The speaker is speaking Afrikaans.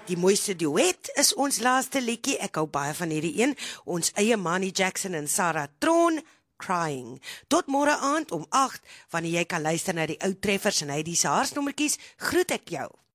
Die mooiste duet is ons laaste liedjie. Ek hou baie van hierdie een. Ons eie Manny Jackson en Sarah Tron, Crying. Tot môre aand om 8, wanneer jy kan luister na die ou treffers en hy die se haarsnommertjies, groet ek jou.